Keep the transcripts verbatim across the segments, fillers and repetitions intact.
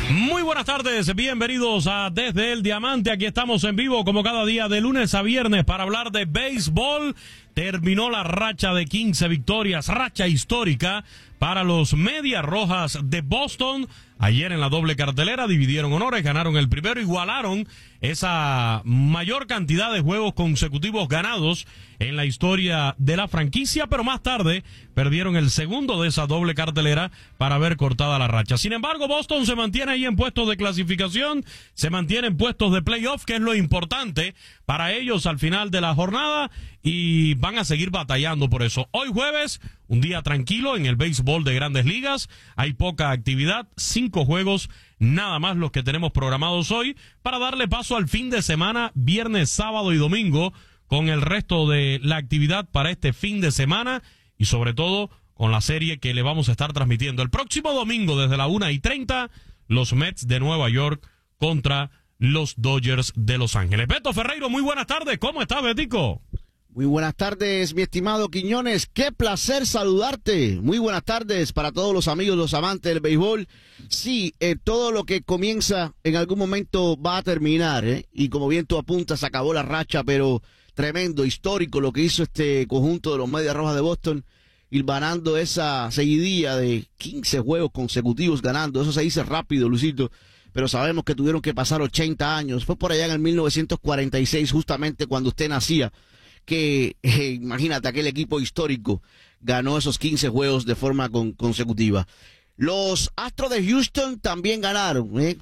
Muy buenas tardes, bienvenidos a Desde el Diamante. Aquí estamos en vivo como cada día de lunes a viernes para hablar de béisbol. Terminó la racha de quince victorias, racha histórica para los Medias Rojas de Boston. Ayer en la doble cartelera dividieron honores, ganaron el primero, igualaron esa mayor cantidad de juegos consecutivos ganados en la historia de la franquicia, pero más tarde perdieron el segundo de esa doble cartelera para ver cortada la racha. Sin embargo, Boston se mantiene ahí en puestos de clasificación, se mantiene en puestos de playoff, que es lo importante para ellos al final de la jornada, y van a seguir batallando por eso. Hoy jueves, un día tranquilo en el béisbol de Grandes Ligas, hay poca actividad, cinco juegos nada más los que tenemos programados hoy, para darle paso al fin de semana, viernes, sábado y domingo, con el resto de la actividad para este fin de semana, y sobre todo con la serie que le vamos a estar transmitiendo el próximo domingo desde la una y treinta, los Mets de Nueva York contra los Dodgers de Los Ángeles. Beto Ferreiro, muy buenas tardes, ¿cómo estás, Betico? Muy buenas tardes, mi estimado Quiñones, qué placer saludarte. Muy buenas tardes para todos los amigos, los amantes del béisbol. Sí, eh, todo lo que comienza en algún momento va a terminar, ¿eh? Y como bien tú apuntas, acabó la racha, pero tremendo, histórico lo que hizo este conjunto de los Medias Rojas de Boston, hilvanando esa seguidilla de quince juegos consecutivos ganando. Eso se dice rápido, Luisito, pero sabemos que tuvieron que pasar ochenta años. Fue por allá en el mil novecientos cuarenta y seis, justamente cuando usted nacía, que, eh, imagínate, aquel equipo histórico ganó esos quince juegos de forma con, consecutiva. Los Astros de Houston también ganaron, ¿eh?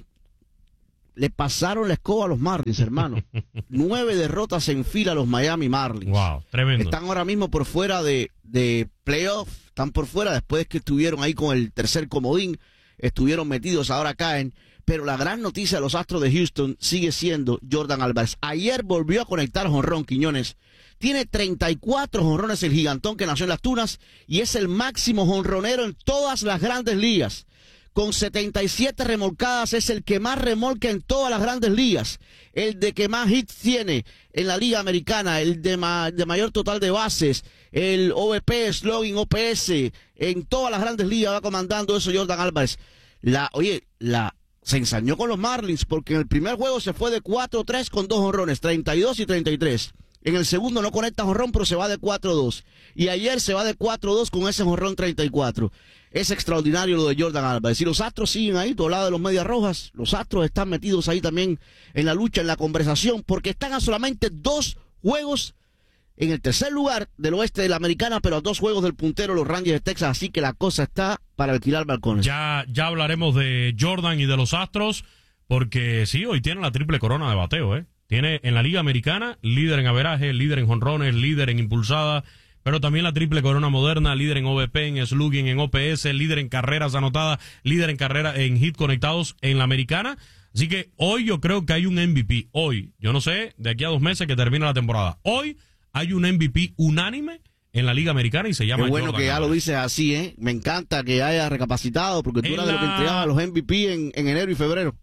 Le pasaron la escoba a los Marlins, hermano. Nueve derrotas en fila a los Miami Marlins. Wow, tremendo. Están ahora mismo por fuera de, de playoff, están por fuera después que estuvieron ahí con el tercer comodín, estuvieron metidos, ahora caen. Pero la gran noticia de los Astros de Houston sigue siendo Yordan Álvarez. Ayer volvió a conectar jonrón, Quiñones. Tiene treinta y cuatro jonrones el gigantón que nació en las Tunas y es el máximo jonronero en todas las grandes ligas. Con setenta y siete remolcadas es el que más remolca en todas las grandes ligas. El de que más hits tiene en la Liga Americana, el de, ma de mayor total de bases, el O V P, slugging, O P S, en todas las grandes ligas va comandando eso Yordan Álvarez. La, oye, la... se ensañó con los Marlins porque en el primer juego se fue de cuatro tres con dos jonrones, treinta y dos y treinta y tres. En el segundo no conecta jonrón, pero se va de cuatro dos. Y ayer se va de cuatro dos con ese jonrón treinta y cuatro. Es extraordinario lo de Yordan Álvarez. Y los Astros siguen ahí, todo lado de los Medias Rojas. Los Astros están metidos ahí también en la lucha, en la conversación, porque están a solamente dos juegos en el tercer lugar del oeste de la Americana, pero a dos juegos del puntero, los Rangers de Texas. Así que la cosa está para alquilar balcones. Ya, ya hablaremos de Jordan y de los Astros, porque sí, hoy tiene la triple corona de bateo, ¿eh? Tiene en la Liga Americana, líder en averaje, líder en jonrones, líder en impulsada, pero también la triple corona moderna, líder en O V P, en slugging, en O P S, líder en carreras anotadas, líder en carrera, en hit conectados en la Americana. Así que hoy yo creo que hay un M V P. Hoy, yo no sé, de aquí a dos meses que termina la temporada. Hoy hay un M V P unánime en la Liga Americana y se llama Qué bueno Jordan que ya Álvarez. Lo dices así, ¿eh? Me encanta que haya recapacitado, porque tú En eras de la... lo que entregaba los M V P en, en enero y febrero.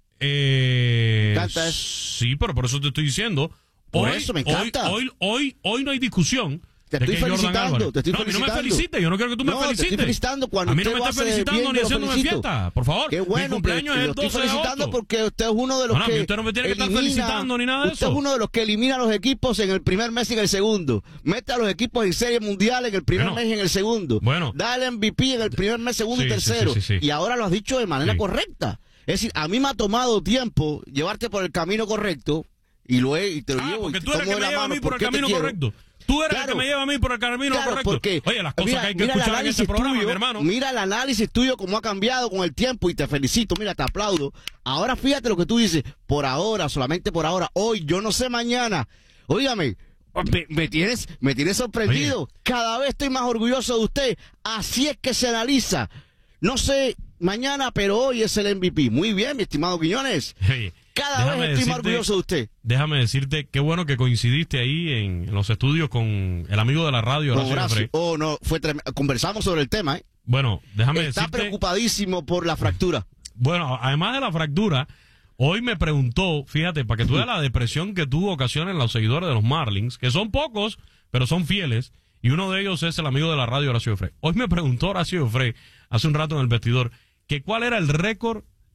Eh, Me encanta eso. Sí, pero por eso te estoy diciendo. Por hoy, eso me encanta. Hoy, hoy, hoy, hoy no hay discusión. Te de estoy que Jordan felicitando, Álvarez. te estoy no, a mí no me felicitando. felicites, yo no quiero que tú me No, felicites. te estoy felicitando cuando a mí no usted me lo estás hace felicitando bien, ni yo lo haciendo una felicito. fiesta, por favor. Qué bueno, Mi cumpleaños pero es lo el doce estoy de felicitando agosto. porque usted es uno de los No, no, que usted no me tiene que estar elimina, felicitando ni nada de usted eso. es uno de los que elimina a los equipos en el primer mes y en el segundo. Mete a los equipos en serie mundial en el primer Bueno, mes y en el segundo. bueno. Da el M V P en el primer mes, segundo Sí, y sí, tercero. sí, sí, sí. Y ahora lo has dicho de manera Sí. correcta. Es decir, a mí me ha tomado tiempo llevarte por el camino correcto y lo he, y te lo Ah, llevo. porque y tú eres tomo el que de me la lleva a mano mí por el porque te camino quiero. correcto. Tú eres Claro. el que me lleva a mí por el camino Claro, correcto. porque, Oye, las cosas mira, que hay que mira el escuchar en este análisis programa, tuyo, mi hermano. Mira el análisis tuyo, cómo ha cambiado con el tiempo, y te felicito, mira, te aplaudo. Ahora fíjate lo que tú dices, por ahora, solamente por ahora, hoy, yo no sé mañana. Óigame, me, me tienes, me tienes sorprendido. Oye. Cada vez estoy más orgulloso de usted. Así es que se analiza. No sé mañana, pero hoy es el M V P. Muy bien, mi estimado Quiñones. Oye, Cada déjame vez estoy más decirte- orgulloso de usted. Déjame decirte, qué bueno que coincidiste ahí en, en los estudios con el amigo de la radio, Don Horacio Horacio. Jeffrey. Oh, no, fue trem- conversamos sobre el tema, ¿eh? Bueno, déjame Está decirte... preocupadísimo por la fractura. Bueno, además de la fractura, hoy me preguntó, fíjate, para que tú veas la depresión que tuvo ocasión en los seguidores de los Marlins, que son pocos, pero son fieles, y uno de ellos es el amigo de la radio, Horacio Jeffrey. Hoy me preguntó Horacio Jeffrey, hace un rato en el vestidor, que cuál era el récord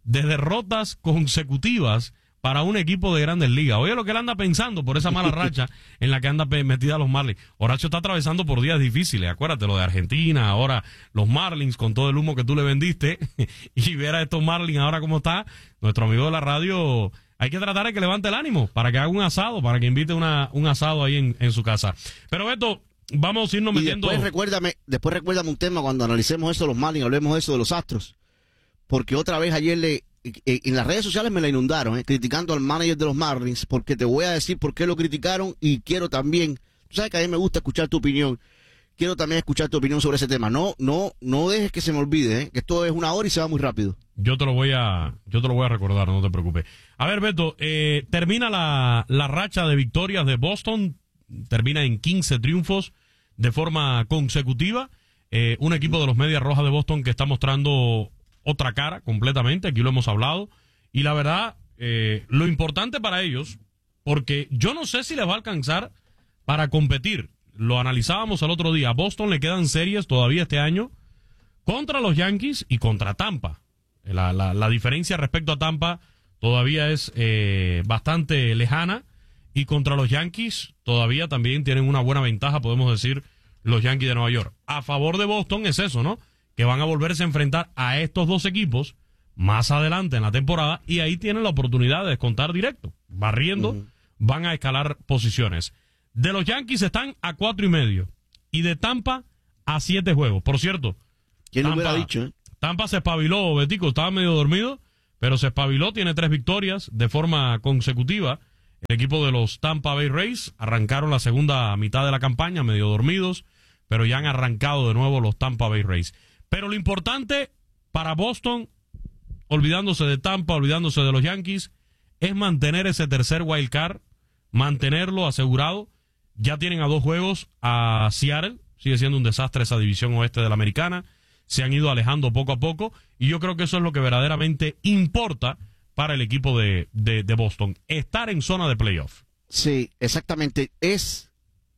de derrotas consecutivas para un equipo de Grandes Ligas. Oye lo que él anda pensando por esa mala racha en la que anda metida los Marlins. Horacio está atravesando por días difíciles, acuérdate, lo de Argentina, ahora los Marlins con todo el humo que tú le vendiste, y ver a estos Marlins ahora cómo está. Nuestro amigo de la radio, hay que tratar de que levante el ánimo para que haga un asado, para que invite una, un asado ahí en, en su casa. Pero Beto, vamos a irnos y metiendo... Después recuérdame, después recuérdame un tema cuando analicemos eso de los Marlins, hablemos de eso de los Astros. Porque otra vez ayer le... en las redes sociales me la inundaron, ¿eh? criticando al manager de los Marlins, porque te voy a decir por qué lo criticaron y quiero también, tú sabes que a mí me gusta escuchar tu opinión, quiero también escuchar tu opinión sobre ese tema. No, no, no dejes que se me olvide, ¿eh? que esto es una hora y se va muy rápido. Yo te lo voy a, yo te lo voy a recordar, no te preocupes. A ver, Beto, eh, termina la, la racha de victorias de Boston, termina en quince triunfos de forma consecutiva. Eh, un equipo de los Medias Rojas de Boston que está mostrando otra cara completamente, aquí lo hemos hablado, y la verdad, eh, lo importante para ellos, porque yo no sé si les va a alcanzar para competir, lo analizábamos el otro día, a Boston le quedan series todavía este año contra los Yankees y contra Tampa. La, la, la diferencia respecto a Tampa todavía es eh, bastante lejana, y contra los Yankees todavía también tienen una buena ventaja, podemos decir, los Yankees de Nueva York. A favor de Boston es eso, ¿no? Que van a volverse a enfrentar a estos dos equipos más adelante en la temporada, y ahí tienen la oportunidad de descontar directo. Barriendo, uh-huh. van a escalar posiciones. De los Yankees están a cuatro y medio, y de Tampa a siete juegos. Por cierto, ¿quién Tampa, lo hubiera dicho? Eh? Tampa se espabiló, Betico, estaba medio dormido, pero se espabiló, tiene tres victorias de forma consecutiva. El equipo de los Tampa Bay Rays arrancaron la segunda mitad de la campaña medio dormidos, pero ya han arrancado de nuevo los Tampa Bay Rays. Pero lo importante para Boston, olvidándose de Tampa, olvidándose de los Yankees, es mantener ese tercer wild card, mantenerlo asegurado. Ya tienen a dos juegos a Seattle, sigue siendo un desastre esa división oeste de la americana, se han ido alejando poco a poco, y yo creo que eso es lo que verdaderamente importa para el equipo de, de, de Boston, estar en zona de playoff. Sí, exactamente, es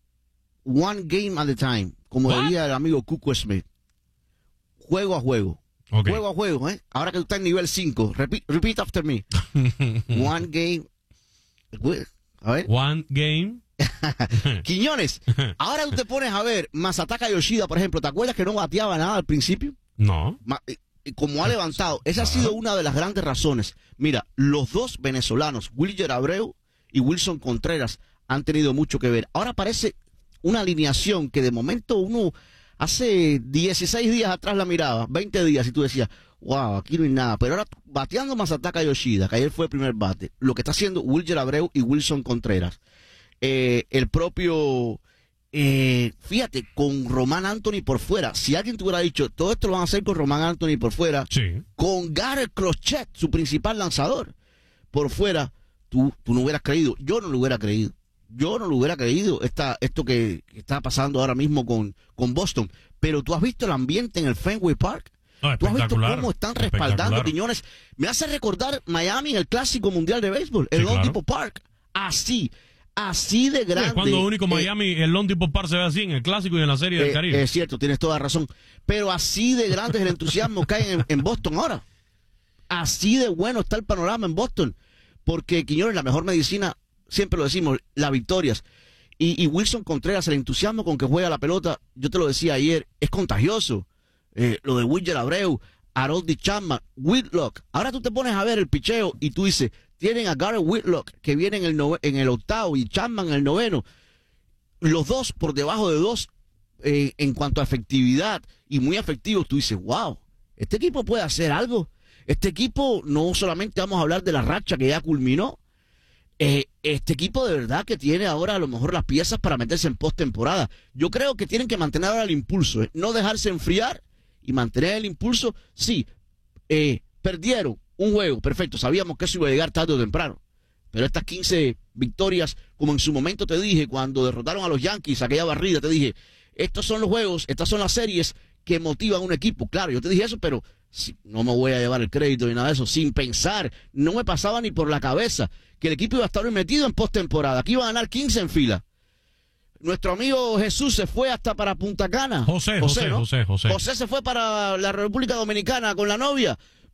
one game at a time, como What? diría el amigo Cuco Smith. Juego a juego. Okay. Juego a juego, ¿eh? Ahora que tú estás en nivel cinco, repeat, repeat after me. One game. A ver. One game. Quiñones, ahora tú te pones a ver Masataka Yoshida, por ejemplo. ¿Te acuerdas que no bateaba nada al principio? No. Ma como ha levantado, esa ha sido una de las grandes razones. Mira, los dos venezolanos, Wilyer Abreu y Wilson Contreras, han tenido mucho que ver. Ahora parece una alineación que de momento uno... Hace dieciséis días atrás la miraba, veinte días, y tú decías, wow, aquí no hay nada. Pero ahora, bateando Masataka Yoshida, que ayer fue el primer bate, lo que está haciendo Wilyer Abreu y Wilson Contreras. Eh, el propio, eh, fíjate, con Román Anthony por fuera. Si alguien te hubiera dicho, todo esto lo van a hacer con Román Anthony por fuera, sí. con Garrett Crochet, su principal lanzador, por fuera, tú, tú no hubieras creído. Yo no lo hubiera creído. Yo no lo hubiera creído esta, esto que, que está pasando ahora mismo con, con Boston. Pero tú has visto el ambiente en el Fenway Park. No, tú has visto cómo están respaldando, Quiñones. Me hace recordar Miami en el Clásico Mundial de Béisbol, el sí, Lone claro. Depot Park. Así, así de grande. Sí, cuando único eh, Miami, el Lone Depot Park se ve así en el Clásico y en la Serie eh, del Caribe. Es cierto, tienes toda razón. Pero así de grande es el entusiasmo que hay en, en Boston ahora. Así de bueno está el panorama en Boston. Porque, Quiñones, la mejor medicina, siempre lo decimos, las victorias. Y, y Wilson Contreras, el entusiasmo con que juega la pelota, yo te lo decía ayer, es contagioso. Eh, lo de Wilyer Abreu, Harold Chapman, Whitlock. Ahora tú te pones a ver el picheo y tú dices, tienen a Garrett Whitlock, que viene en el, nove, en el octavo, y Chapman en el noveno. Los dos por debajo de dos eh, en cuanto a efectividad, y muy efectivos. Tú dices, wow, este equipo puede hacer algo. Este equipo, no solamente vamos a hablar de la racha que ya culminó, Eh, este equipo de verdad que tiene ahora a lo mejor las piezas para meterse en postemporada. Yo creo que tienen que mantener ahora el impulso, ¿eh? No dejarse enfriar y mantener el impulso. Sí, eh, perdieron un juego, perfecto, sabíamos que eso iba a llegar tarde o temprano, pero estas quince victorias, como en su momento te dije cuando derrotaron a los Yankees, aquella barrida, te dije, estos son los juegos, estas son las series que motivan a un equipo. Claro, yo te dije eso, pero sí, no me voy a llevar el crédito ni nada de eso, sin pensar, no me pasaba ni por la cabeza que el equipo iba a estar metido en postemporada, que iba a ganar quince en fila. Nuestro amigo Jesús se fue hasta para Punta Cana. José, José, José, ¿no? José, José. José se fue para la República Dominicana con la novia.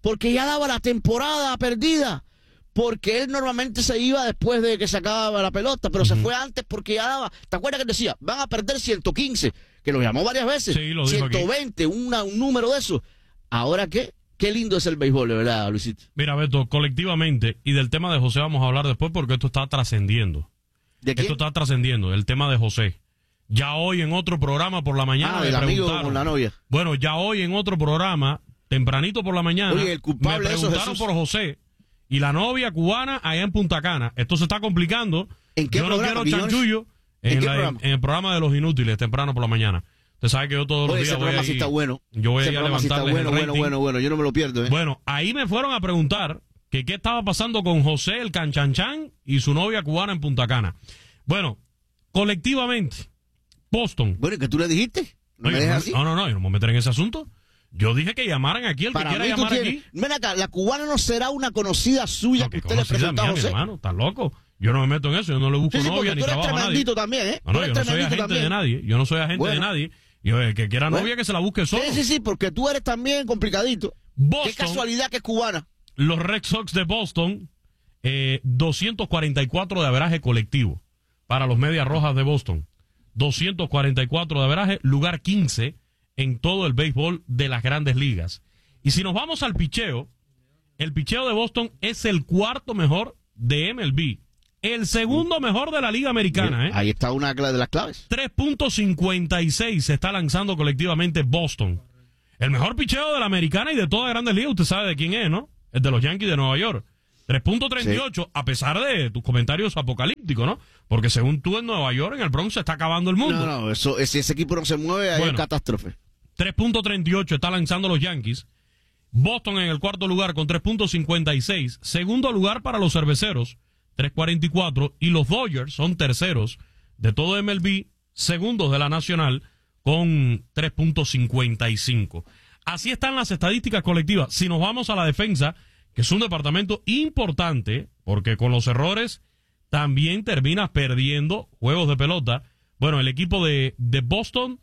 porque ya daba la temporada perdida. Porque él normalmente se iba después de que se acababa la pelota, pero uh-huh. se fue antes porque ya daba. ¿Te acuerdas que decía? Van a perder ciento quince, que lo llamó varias veces. Sí, lo dijo ciento veinte, una, un número de esos. ¿Ahora qué? Qué lindo es el béisbol, de verdad, Luisito. Mira, Beto, colectivamente, y del tema de José vamos a hablar después porque esto está trascendiendo. ¿De quién? Esto está trascendiendo, el tema de José. Ya hoy en otro programa por la mañana ah, me el amigo preguntaron. con la novia. Bueno, ya hoy en otro programa, tempranito por la mañana, Oye, el culpable me preguntaron eso, Jesús. por José y la novia cubana allá en Punta Cana. Esto se está complicando. ¿En qué yo no programa, quiero chanchullo en, ¿En, qué la, programa? en el programa de los inútiles, temprano por la mañana. Usted sabe que yo todos Oye, los días ese voy programa a sí está bueno. Yo voy ese a ir a programa sí está levantarles bueno, el bueno, rating. bueno, bueno, yo no me lo pierdo. ¿eh? Bueno, ahí me fueron a preguntar que qué estaba pasando con José el Canchanchan y su novia cubana en Punta Cana. Bueno, colectivamente, Boston. Bueno, ¿qué tú le dijiste? ¿No Oye, me dejas no, así? no, no, no, yo no me voy a meter en ese asunto. Yo dije que llamaran aquí el Para que quiera mí tú llamar tienes- aquí. Ven acá, la cubana no será una conocida suya No, que que usted le conocida presentó a mía, mi José. hermano, está loco. Yo no me meto en eso, yo no le busco Sí, sí, novia porque ni tú eres trabajo a nadie. tremendito también, ¿eh? No, Tú no, eres yo no soy tremendito agente también. de nadie. Yo no soy agente Bueno. de nadie. Yo, el que quiera Bueno. novia que se la busque solo. Sí, sí, sí, porque tú eres también complicadito. Boston, Qué casualidad que es cubana. los Red Sox de Boston, eh, doscientos cuarenta y cuatro de averaje colectivo para los Medias Rojas de Boston. doscientos cuarenta y cuatro de averaje, lugar quince en todo el béisbol de las grandes ligas. Y si nos vamos al picheo, el picheo de Boston es el cuarto mejor de M L B. El segundo mejor de la Liga Americana, ¿eh? Ahí está una de las claves. tres punto cincuenta y seis se está lanzando colectivamente Boston. El mejor picheo de la Americana y de todas las grandes ligas, usted sabe de quién es, ¿no? El de los Yankees de Nueva York. tres punto treinta y ocho, sí. A pesar de tus comentarios apocalípticos, ¿no? Porque según tú en Nueva York, en el Bronx, se está acabando el mundo. No, no, eso, si ese equipo no se mueve, hay Bueno. catástrofe. tres punto treinta y ocho está lanzando los Yankees. Boston en el cuarto lugar con tres punto cincuenta y seis. Segundo lugar para los Cerveceros, tres punto cuarenta y cuatro. Y los Dodgers son terceros de todo M L B, segundos de la Nacional con tres punto cincuenta y cinco. Así están las estadísticas colectivas. Si nos vamos a la defensa, que es un departamento importante, porque con los errores también terminas perdiendo juegos de pelota. Bueno, el equipo de, de Boston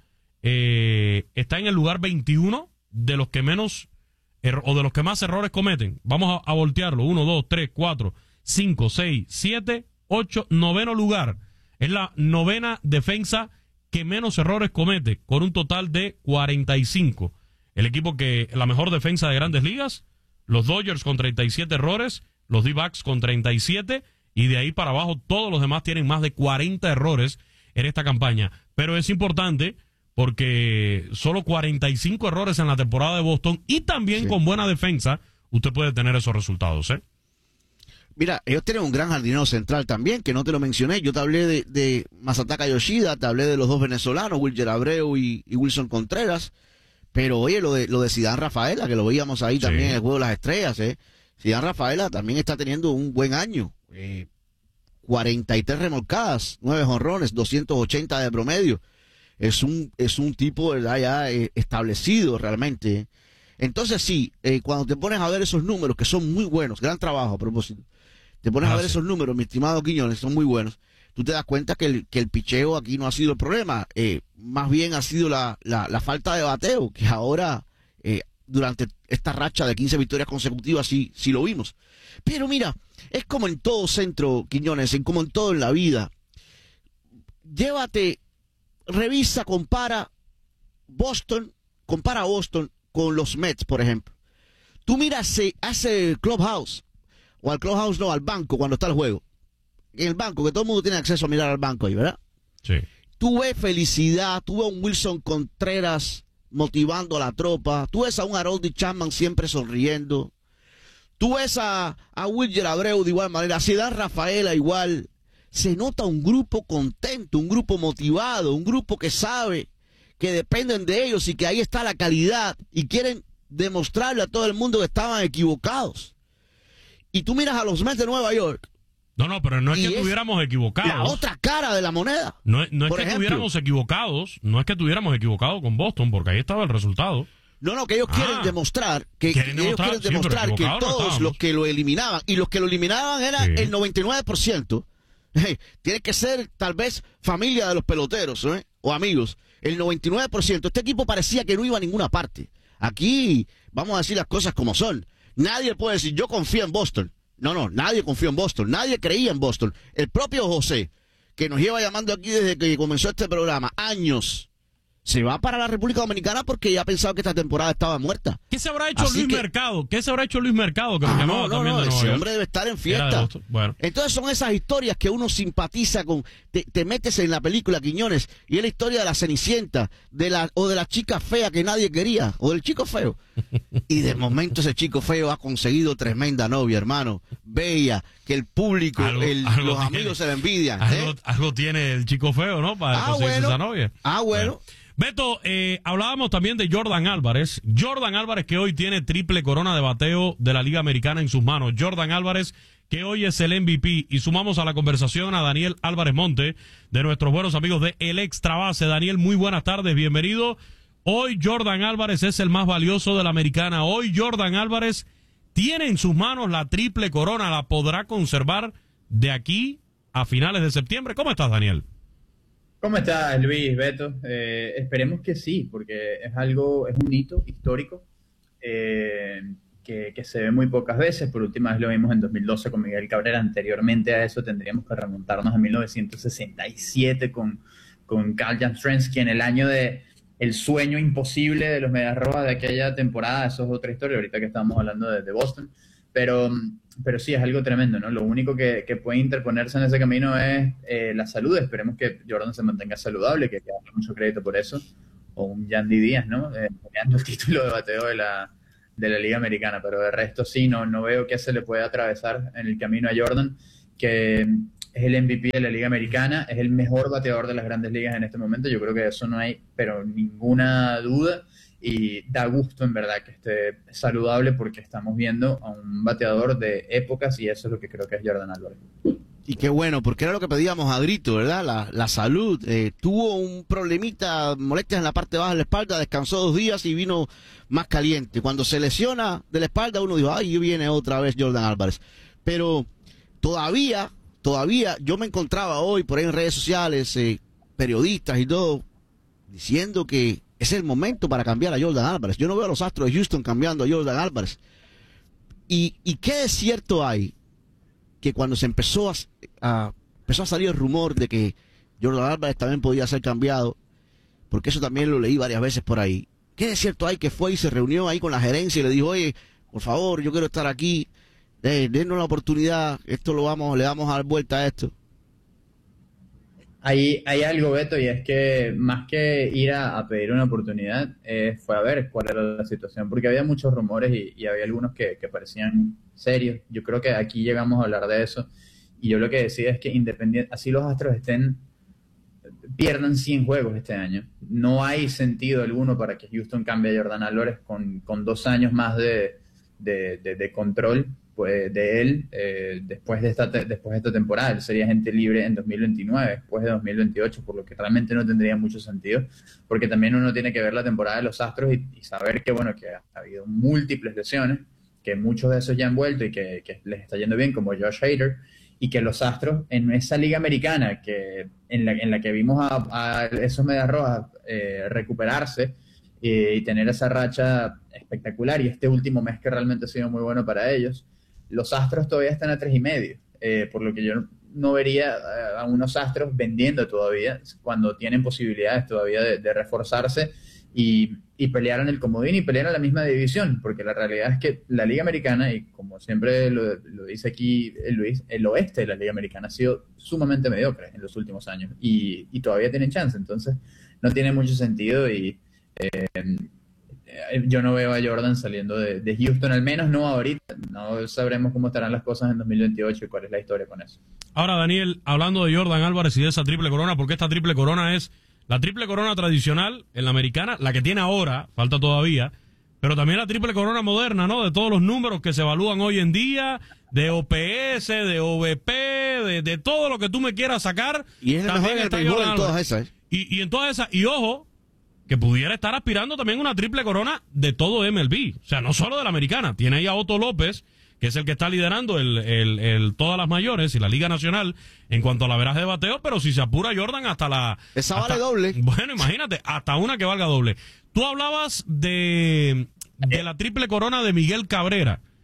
eh, está en el lugar veintiuno de los que menos er, o de los que más errores cometen. Vamos a, a voltearlo. uno, dos, tres, cuatro, cinco, seis, siete, ocho, noveno lugar. Es la novena defensa que menos errores comete, con un total de cuarenta y cinco. El equipo que la mejor defensa de grandes ligas, los Dodgers con treinta y siete errores, los D-backs con treinta y siete, y de ahí para abajo todos los demás tienen más de cuarenta errores en esta campaña. Pero es importante porque solo cuarenta y cinco errores en la temporada de Boston, y también sí. con buena defensa usted puede tener esos resultados, ¿eh? Mira, ellos tienen un gran jardinero central también, que no te lo mencioné. Yo te hablé de, de Masataka Yoshida, te hablé de los dos venezolanos, Wilger Abreu y, y Wilson Contreras. Pero oye, lo de lo de Zidane Rafaela, que lo veíamos ahí también sí. en el Juego de las Estrellas, ¿eh? Zidane Rafaela también está teniendo un buen año. Eh, cuarenta y tres remolcadas, nueve jonrones, doscientos ochenta de promedio. Es un es un tipo, ¿verdad? Ya eh, establecido realmente. Entonces sí, eh, cuando te pones a ver esos números, que son muy buenos, gran trabajo a propósito, te pones ah, a ver sí. esos números, mi estimado Quiñones, son muy buenos. Tú te das cuenta que el, que el picheo aquí no ha sido el problema, eh, más bien ha sido la, la, la falta de bateo, que ahora, eh, durante esta racha de quince victorias consecutivas, sí, sí lo vimos. Pero mira, es como en todo centro, Quiñones, en como en todo en la vida. Llévate, revisa, compara Boston, compara Boston con los Mets, por ejemplo. Tú miras hace Clubhouse, o al Clubhouse no, al banco cuando está el juego. En el banco, que todo el mundo tiene acceso a mirar al banco ahí, ¿verdad? Sí. Tú ves felicidad, tú ves a un Wilson Contreras motivando a la tropa, tú ves a un Harold Chapman siempre sonriendo, tú ves a, a Wilger Abreu de igual manera, a Zidane Rafaela igual. Se nota un grupo contento, un grupo motivado, un grupo que sabe que dependen de ellos y que ahí está la calidad y quieren demostrarle a todo el mundo que estaban equivocados. Y tú miras a los Mets de Nueva York. No, no, pero no es que es estuviéramos equivocados. La otra cara de la moneda. No, no es que ejemplo, estuviéramos equivocados, no es que estuviéramos equivocados con Boston, porque ahí estaba el resultado. No, no, que ellos ah, quieren demostrar que, quieren que ellos demostrar, quieren demostrar sí, que todos no los que lo eliminaban, y los que lo eliminaban era sí. el noventa y nueve por ciento, tiene que ser tal vez familia de los peloteros, ¿eh? o amigos. El noventa y nueve por ciento, este equipo parecía que no iba a ninguna parte. Aquí vamos a decir las cosas como son. Nadie puede decir, yo confío en Boston. No, no, nadie confió en Boston. Nadie creía en Boston. El propio José, que nos lleva llamando aquí desde que comenzó este programa, años, se va para la República Dominicana porque ya pensaba que esta temporada estaba muerta. ¿Qué se habrá hecho Así Luis que... Mercado? ¿Qué se habrá hecho Luis Mercado? Que nos ah, llamaba no, no, también no, de ese Nueva York. hombre debe estar en fiesta. Bueno. Entonces son esas historias que uno simpatiza con. Te, te metes en la película, Quiñones, y es la historia de la Cenicienta, de la o de la chica fea que nadie quería, o del chico feo. Y de momento ese chico feo ha conseguido tremenda novia, hermano. Bella, que el público, Algo, el, algo los tiene, amigos se la envidian. Algo, ¿eh? algo tiene el chico feo, ¿no? Para ah, conseguirse bueno, esa novia. Ah, bueno. bueno. Beto, eh, hablábamos también de Jordan Álvarez. Jordan Álvarez que hoy tiene triple corona de bateo de la Liga Americana en sus manos. Jordan Álvarez que hoy es el M V P. Y sumamos a la conversación a Daniel Álvarez Monte, de nuestros buenos amigos de El Extra Base. Daniel, muy buenas tardes, bienvenido. Hoy Jordan Álvarez es el más valioso de la Americana. Hoy Jordan Álvarez tiene en sus manos la triple corona. ¿La podrá conservar de aquí a finales de septiembre? ¿Cómo estás, Daniel? ¿Cómo estás, Luis, Beto? Eh, esperemos que sí, porque es algo, es un hito histórico eh, que, que se ve muy pocas veces. Por última vez lo vimos en dos mil doce con Miguel Cabrera. Anteriormente a eso tendríamos que remontarnos a mil novecientos sesenta y siete con, con Carl Yastrzemski en el año de el sueño imposible de los Medias Rojas de aquella temporada. Eso es otra historia, ahorita que estamos hablando de, de Boston. Pero, pero sí, es algo tremendo, ¿no? Lo único que, que puede interponerse en ese camino es eh, la salud. Esperemos que Jordan se mantenga saludable, que hay que darle mucho crédito por eso. O un Yandy Díaz, ¿no? Eh, ganando el título de bateo de la, de la Liga Americana. Pero de resto sí, no, no veo qué se le puede atravesar en el camino a Jordan, que es el M V P de la Liga Americana, es el mejor bateador de las grandes ligas en este momento. Yo creo que de eso no hay, pero ninguna duda. Y da gusto, en verdad, que esté saludable porque estamos viendo a un bateador de épocas y eso es lo que creo que es Jordan Álvarez. Y qué bueno, porque era lo que pedíamos a grito, ¿verdad? La, la salud. Eh, tuvo un problemita, molestias en la parte baja de la espalda, descansó dos días y vino más caliente. Cuando se lesiona de la espalda, uno dijo, ay, viene otra vez Jordan Álvarez. Pero todavía, todavía, yo me encontraba hoy por ahí en redes sociales, eh, periodistas y todo, diciendo que es el momento para cambiar a Jordan Álvarez. Yo no veo a los Astros de Houston cambiando a Jordan Álvarez. ¿Y, y qué de cierto hay? Que cuando se empezó a, a, empezó a salir el rumor de que Jordan Álvarez también podía ser cambiado, porque eso también lo leí varias veces por ahí. ¿Qué de cierto hay que fue y se reunió ahí con la gerencia y le dijo, oye, por favor, yo quiero estar aquí, eh, denos la oportunidad, esto lo vamos, le vamos a dar vuelta a esto? Hay, hay algo, Beto, y es que más que ir a, a pedir una oportunidad, eh, fue a ver cuál era la situación, porque había muchos rumores y, y había algunos que, que parecían serios. Yo creo que aquí llegamos a hablar de eso, y yo lo que decía es que independiente, así los Astros estén, pierdan cien juegos este año, no hay sentido alguno para que Houston cambie a Jordan Álvarez con, con dos años más de, de, de, de control pues, de él eh, después, de esta te, después de esta temporada. Él sería agente libre en dos mil veintinueve, después de dos mil veintiocho, por lo que realmente no tendría mucho sentido, porque también uno tiene que ver la temporada de los Astros y, y saber que, bueno, que ha, ha habido múltiples lesiones, que muchos de esos ya han vuelto y que, que les está yendo bien, como Josh Hader, y que los Astros en esa liga americana que en la, en la que vimos a, a esos Medias Rojas eh, recuperarse eh, y tener esa racha espectacular, y este último mes que realmente ha sido muy bueno para ellos, los Astros todavía están a tres y medio, eh, por lo que yo no vería a unos Astros vendiendo todavía cuando tienen posibilidades todavía de, de reforzarse y, y pelear en el comodín y pelear en la misma división, porque la realidad es que la Liga Americana, y como siempre lo, lo dice aquí Luis, el oeste de la Liga Americana ha sido sumamente mediocre en los últimos años y, y todavía tienen chance, entonces no tiene mucho sentido y eh, yo no veo a Jordan saliendo de, de Houston, al menos no ahorita. No sabremos cómo estarán las cosas en dos mil veintiocho y cuál es la historia con eso. Ahora, Daniel, hablando de Jordan Álvarez y de esa triple corona, porque esta triple corona es la triple corona tradicional en la americana, la que tiene ahora, falta todavía, pero también la triple corona moderna, ¿no? De todos los números que se evalúan hoy en día, de O P S, de O V P, de, de todo lo que tú me quieras sacar. Y es el mejor en el béisbol en todas esas. ¿eh? Y, y en todas esas, y ojo, que pudiera estar aspirando también una triple corona de todo M L B. O sea, no solo de la americana. Tiene ahí a Otto López, que es el que está liderando el, el, el, todas las mayores y la Liga Nacional en cuanto a la veraje de bateo, pero si se apura Jordan hasta la... Esa hasta, vale doble. Bueno, imagínate, hasta una que valga doble. Tú hablabas de, de la triple corona de Miguel Cabrera.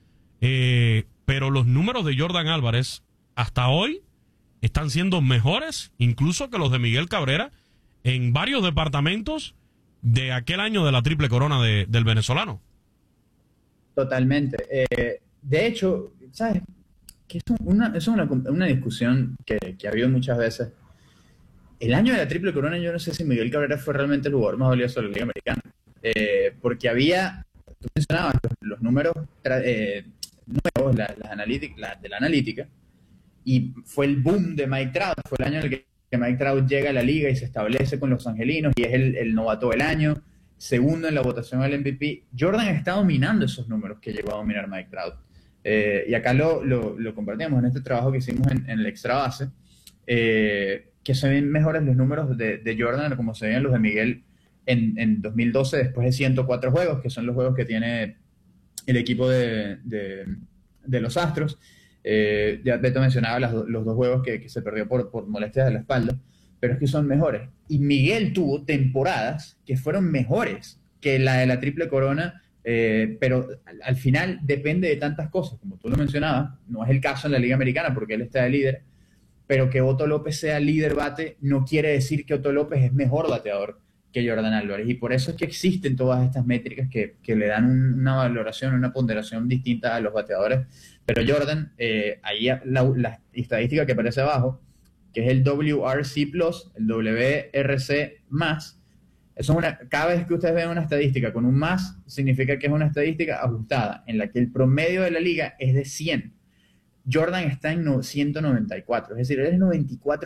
eh, pero los números de Jordan Álvarez hasta hoy están siendo mejores incluso que los de Miguel Cabrera en varios departamentos de aquel año de la triple corona de, del venezolano. Totalmente. Eh, de hecho, ¿sabes? Que es, una, es una, una discusión que, que ha habido muchas veces. El año de la triple corona, yo no sé si Miguel Cabrera fue realmente el jugador más valioso de la Liga Americana. Eh, porque había, tú mencionabas los, los números eh, nuevos la, las analítica, la, de la analítica, y fue el boom de Mike Trout. Fue el año en el que, que Mike Trout llega a la liga y se establece con los angelinos y es el, el novato del año, segundo en la votación al M V P. Jordan está dominando esos números que llegó a dominar Mike Trout. Eh, y acá lo, lo, lo compartimos en este trabajo que hicimos en, en el extra base, eh, que se ven mejores los números de, de Jordan como se ven los de Miguel en, en dos mil doce, después de ciento cuatro juegos, que son los juegos que tiene el equipo de, de, de los Astros. Eh, ya Beto mencionaba las, los dos juegos que, que se perdió por, por molestias de la espalda, pero es que son mejores. Y Miguel tuvo temporadas que fueron mejores que la de la triple corona. Eh, pero al, al final depende de tantas cosas, como tú lo mencionabas. No es el caso en la Liga Americana porque él está de líder, pero que Otto López sea líder bate no quiere decir que Otto López es mejor bateador que Jordan Álvarez, y por eso es que existen todas estas métricas que, que le dan un, una valoración, una ponderación distinta a los bateadores. Pero Jordan, eh, ahí la, la estadística que aparece abajo, que es el W R C plus, el W R C más. Eso es una, cada vez que ustedes ven una estadística con un más, significa que es una estadística ajustada, en la que el promedio de la liga es de cien. Jordan está en ciento noventa y cuatro, es decir, él es noventa y cuatro